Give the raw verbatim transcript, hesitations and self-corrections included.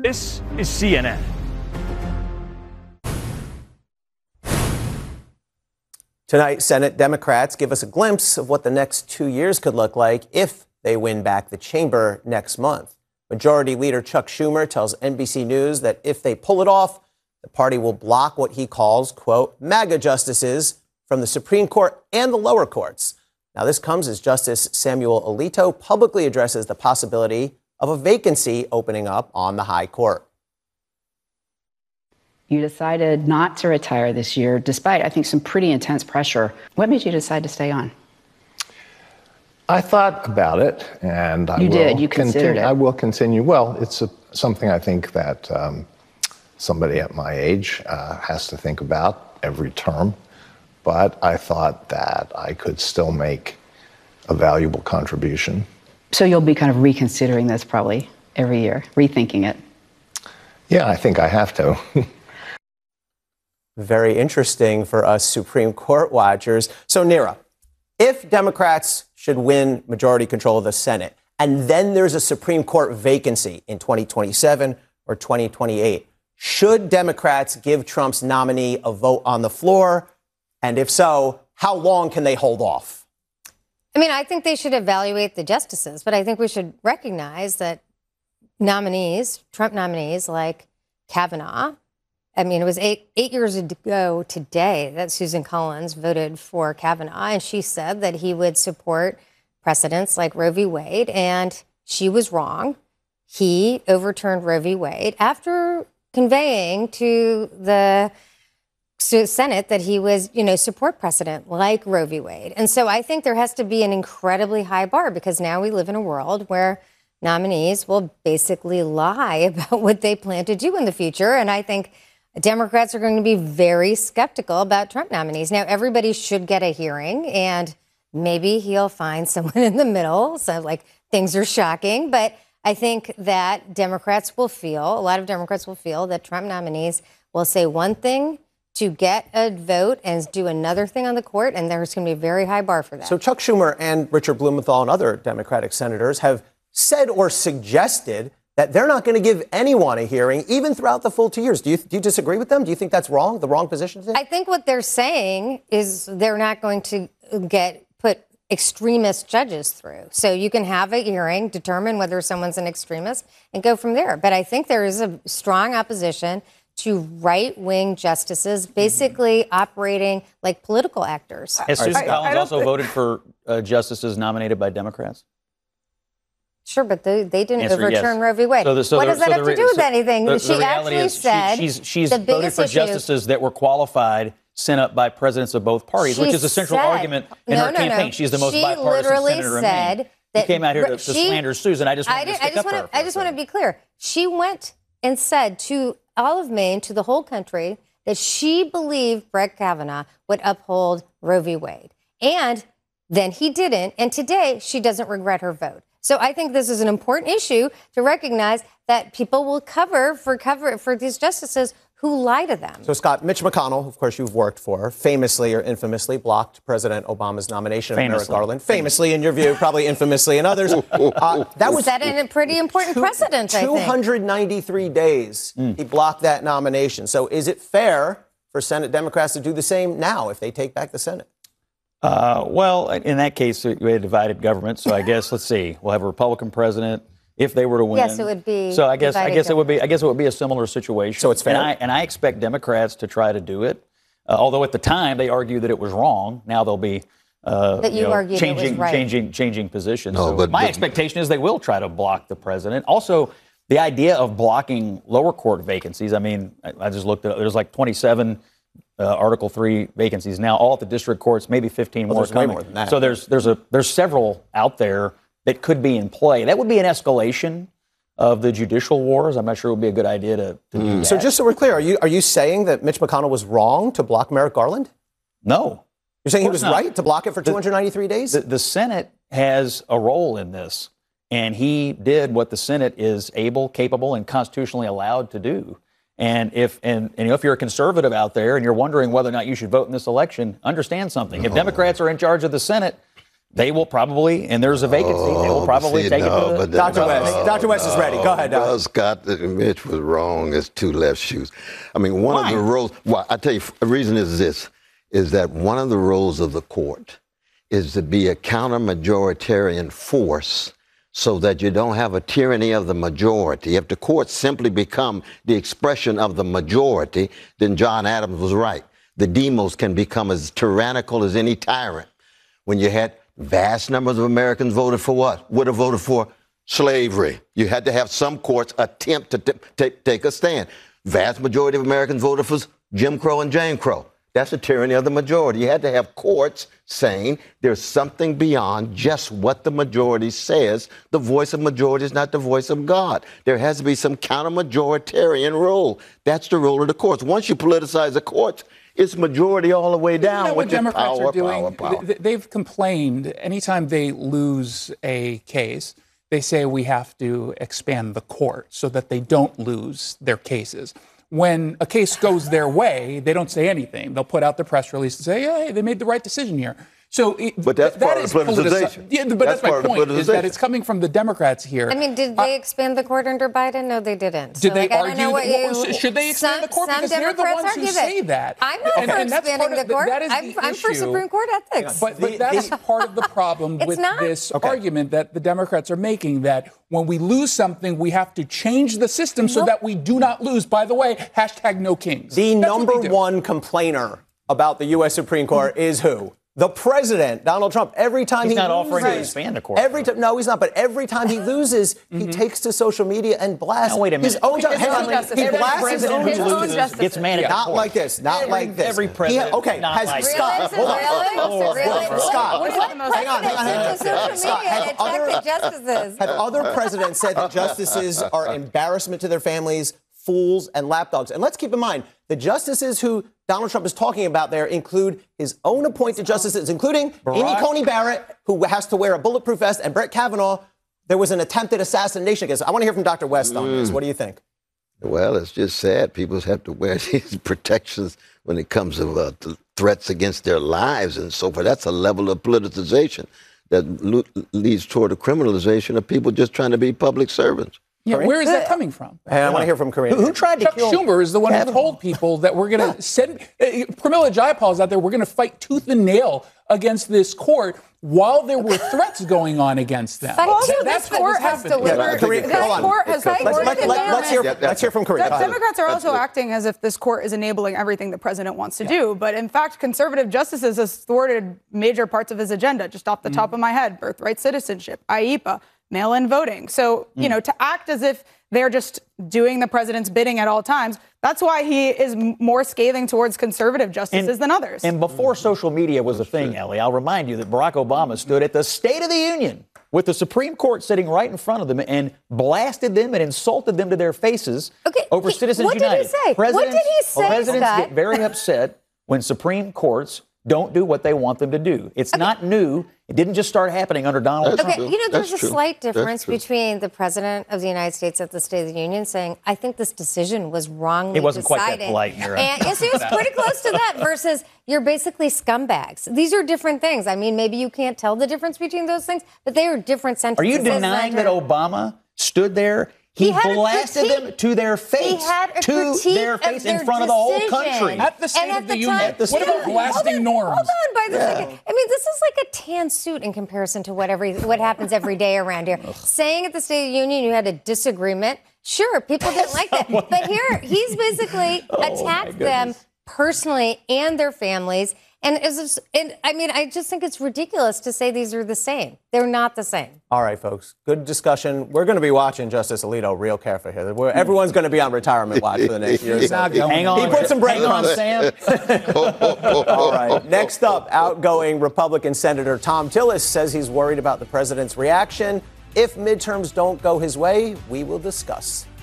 This is C N N. Tonight, Senate Democrats give us a glimpse of what the next two years could look like if they win back the chamber next month. Majority Leader Chuck Schumer tells N B C News that if they pull it off, the party will block what he calls, quote, MAGA justices from the Supreme Court and the lower courts. Now, this comes as Justice Samuel Alito publicly addresses the possibility of a vacancy opening up on the high court. You decided not to retire this year, despite, I think, some pretty intense pressure. What made you decide to stay on? I thought about it, and I you will did. You considered continue, it. I will continue. Well, it's a, something I think that um, somebody at my age uh, has to think about every term. But I thought that I could still make a valuable contribution. So you'll be kind of reconsidering this probably every year, rethinking it. Yeah, I think I have to. Very interesting for us Supreme Court watchers. So, Neera, if Democrats should win majority control of the Senate, and then there's a Supreme Court vacancy in twenty twenty-seven or twenty twenty-eight, should Democrats give Trump's nominee a vote on the floor? And if so, how long can they hold off? I mean, I think they should evaluate the justices, but I think we should recognize that nominees, Trump nominees like Kavanaugh, I mean, it was eight, eight years ago today that Susan Collins voted for Kavanaugh, and she said that he would support precedents like Roe v. Wade, and she was wrong. He overturned Roe v. Wade after conveying to the Senate that he was, you know, support precedent like Roe v. Wade. And so I think there has to be an incredibly high bar, because now we live in a world where nominees will basically lie about what they plan to do in the future. And I think Democrats are going to be very skeptical about Trump nominees. Now, everybody should get a hearing, and maybe he'll find someone in the middle. So, like, things are shocking. But I think that Democrats will feel, a lot of Democrats will feel that Trump nominees will say one thing to get a vote and do another thing on the court, and there's going to be a very high bar for that. So Chuck Schumer and Richard Blumenthal and other Democratic senators have said or suggested that they're not going to give anyone a hearing, even throughout the full two years. Do you, do you disagree with them? Do you think that's wrong, the wrong position to take? I think what they're saying is they're not going to get put extremist judges through. So you can have a hearing, determine whether someone's an extremist, and go from there. But I think there is a strong opposition to right-wing justices basically mm-hmm. operating like political actors. Has Susan I, Collins I also think... voted for uh, justices nominated by Democrats? Sure, but they, they didn't Answer overturn yes. Roe v. Wade. So the, so what the, does that so have the, to do with so anything? The, she the actually is said she, she's, she's the voted for issue, justices that were qualified, sent up by presidents of both parties, which is a central said, argument in no, her no, campaign. No. She's the most she bipartisan literally senator said in Maine. That you came out here to, to she, slander Susan. I just wanted I, to did, stick I just up want for to. I just want to be clear. She went and said to all of Maine, to the whole country, that she believed Brett Kavanaugh would uphold Roe v. Wade. And then he didn't. And today she doesn't regret her vote. So I think this is an important issue to recognize that people will cover for cover for these justices who lie to them. So, Scott, Mitch McConnell, of course, you've worked for, famously or infamously blocked President Obama's nomination famously. of Merrick Garland. Famously, in your view, probably infamously in others. Uh, that was set in a pretty important two, precedent, I think. two hundred ninety-three days mm. he blocked that nomination. So is it fair for Senate Democrats to do the same now if they take back the Senate? Uh, well, in that case, we had divided government. So I guess, let's see, we'll have a Republican president if they were to win. Yes, it would be. So I guess I guess government. it would be I guess it would be a similar situation. So it's fair. And I and I expect Democrats to try to do it. Uh, although at the time they argued that it was wrong. Now they'll be uh, that you, you know, argued changing it was right. changing changing positions. No, so but, my but, expectation is they will try to block the president. Also, the idea of blocking lower court vacancies. I mean, I, I just looked at there's like twenty-seven. Uh, Article three vacancies now, all at the district courts, maybe fifteen well, more there's coming. way more than that. So there's there's a there's several out there that could be in play. That would be an escalation of the judicial wars. I'm not sure it would be a good idea to, to mm. do that. So just so we're clear, are you are you saying that Mitch McConnell was wrong to block Merrick Garland? No. You're saying he was not. right to block it for two hundred ninety-three days? The, the Senate has a role in this, and he did what the Senate is able, capable, and constitutionally allowed to do. And if and, and if you're a conservative out there and you're wondering whether or not you should vote in this election, understand something. If Democrats are in charge of the Senate, they will probably, and there's a vacancy, oh, they will probably see, take no, it to the Doctor West. No, Doctor West no, is ready. Go ahead, Doctor Well, Scott, Mitch was wrong. It's two left shoes. I mean, one Why? of the roles, well, I tell you, the reason is this, is that one of the roles of the court is to be a counter-majoritarian force so that you don't have a tyranny of the majority. If the courts simply become the expression of the majority, then John Adams was right. The demos can become as tyrannical as any tyrant. When you had vast numbers of Americans voted for what? Would have voted for slavery. You had to have some courts attempt to t- t- take a stand. Vast majority of Americans voted for Jim Crow and Jane Crow. That's the tyranny of the majority. You had to have courts saying there's something beyond just what the majority says. The voice of majority is not the voice of God. There has to be some counter-majoritarian role. That's the role of the courts. Once you politicize the courts, it's majority all the way down. Isn't that what Democrats power, are doing? Power, power. They've complained anytime they lose a case, they say we have to expand the court so that they don't lose their cases. When a case goes their way, they don't say anything. They'll put out the press release and say, hey, they made the right decision here. So, it, but that's that part is of the politicization. Yeah, but that's, that's my point, is that it's coming from the Democrats here. I mean, did they uh, expand the court under Biden? No, they didn't. Did so, they like, argue? I don't know what that, you, should they expand some, the court? Some Because they're the Democrats ones who say that. I'm not and, for and expanding the, the court. That is I'm, the I'm for Supreme Court ethics. But, but the, that's the, part of the problem with not. this okay. argument that the Democrats are making, that when we lose something, we have to change the system so nope. that we do not lose. By the way, hashtag no kings. The That's number one complainer about the U S Supreme Court mm-hmm. is who? The president, Donald Trump. Every time he's he not loses, offering to expand the court. Every time, no, he's not. But every time he loses, mm-hmm. he takes to social media and blasts now, wait a minute. his own, ju- his own justice. He Every blasts his own, his own loses, justices. Gets mad at yeah. the Not court. like this. Not every, like this. Every president. He, okay, not has like Scott? Really? Hold on. Really? Really? Scott, What, what president hang on, hang on, hang on. took to social Scott, media and have other, attacked the justices? have other presidents said that justices are embarrassment to their families, fools, and lapdogs? And let's keep in mind, the justices who Donald Trump is talking about there include his own appointed justices, including Barack. Amy Coney Barrett, who has to wear a bulletproof vest, and Brett Kavanaugh. There was an attempted assassination against. I want to hear from Doctor West on this. What do you think? Well, it's just sad. People have to wear these protections when it comes to, uh, to threats against their lives and so forth. That's a level of politicization that lo- leads toward a criminalization of people just trying to be public servants. Yeah, where is that coming from? Hey, I want to hear from Kareem. Who, who tried to Chuck kill Schumer is the one Kavanaugh. who told people that we're going to send uh, Pramila Jayapal is out there. We're going to fight tooth and nail against this court while there were threats going on against them. But also, That- this that's what court was has happening. delivered. Yeah, Kareem, this hold on. court has Let's, supported let, the let, let's hear. government. Let's hear from Kareem. The Go ahead. Democrats are also acting as if this court is enabling everything the president wants to yeah. do. But in fact, conservative justices has thwarted major parts of his agenda. Just off the mm. top of my head, birthright citizenship, I E P A, mail-in voting. So, mm. you know, to act as if they're just doing the president's bidding at all times. That's why he is more scathing towards conservative justices and, than others. And before social media was a thing, Ellie, I'll remind you that Barack Obama stood at the State of the Union with the Supreme Court sitting right in front of them and blasted them and insulted them to their faces okay, over he, Citizens what United. Did he say? Presidents, what did he say, Presidents Scott? get very upset when Supreme Courts don't do what they want them to do. It's okay. not new. It didn't just start happening under Donald That's Trump. Okay, true. you know, there's That's a true. slight difference That's true. between the president of the United States at the State of the Union saying, I think this decision was wrongly He wasn't decided. quite that polite, Mira. And yes, he was pretty close to that versus you're basically scumbags. These are different things. I mean, maybe you can't tell the difference between those things, but they are different Are sentences. you denying that Obama stood there? He, He had a blasted critique. them to their face, He had a to critique their of face their in front of the whole decision. country. At the State And of at the the Union. time- At the What about State- blasting hold on, norms? Hold on, by the second. I mean, this is like a tan suit in comparison to what every what happens every day around here. Saying at the State of the Union you had a disagreement. Sure, people didn't like that. But here, he's basically attacked them personally and their families. And, it's, and I mean, I just think it's ridiculous to say these are the same. They're not the same. All right, folks. Good discussion. We're going to be watching Justice Alito real carefully here. We're, everyone's going to be on retirement watch for the next year. He's not going. Hang on. He put some Hang on, breadcrumbs. Sam. All right. Next up, outgoing Republican Senator Thom Tillis says he's worried about the president's reaction. If midterms don't go his way, we will discuss.